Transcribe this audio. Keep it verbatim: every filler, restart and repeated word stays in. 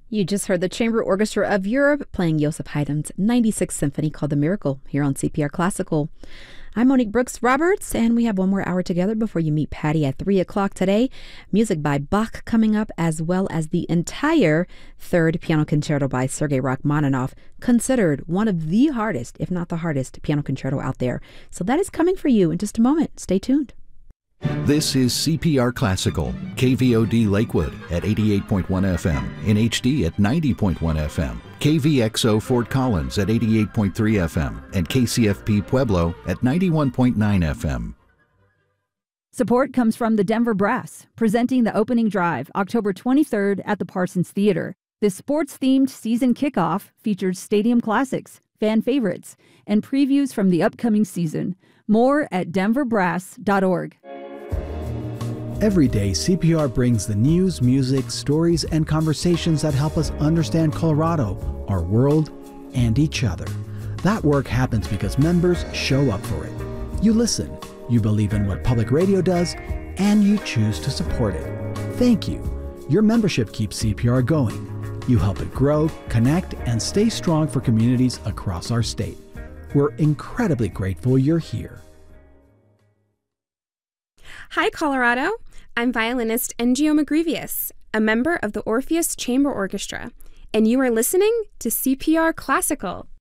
You just heard the Chamber Orchestra of Europe playing Joseph Haydn's ninety-sixth Symphony called The Miracle here on C P R Classical. I'm Monique Brooks Roberts, and we have one more hour together before you meet Patty at three o'clock today. Music by Bach coming up, as well as the entire third piano concerto by Sergei Rachmaninoff, considered one of the hardest, if not the hardest, piano concerto out there. So that is coming for you in just a moment. Stay tuned. This is C P R Classical, K V O D Lakewood at eighty-eight point one F M, in H D at ninety point one F M, K V X O Fort Collins at eighty-eight point three F M, and K C F P Pueblo at ninety-one point nine F M. Support comes from the Denver Brass, presenting the opening drive October twenty-third at the Parsons Theater. This sports-themed season kickoff features stadium classics, fan favorites, and previews from the upcoming season. More at denver brass dot org. Every day, C P R brings the news, music, stories, and conversations that help us understand Colorado, our world, and each other. That work happens because members show up for it. You listen, you believe in what public radio does, and you choose to support it. Thank you. Your membership keeps C P R going. You help it grow, connect, and stay strong for communities across our state. We're incredibly grateful you're here. Hi, Colorado. I'm violinist Ngio Magrivius, a member of the Orpheus Chamber Orchestra, and you are listening to C P R Classical.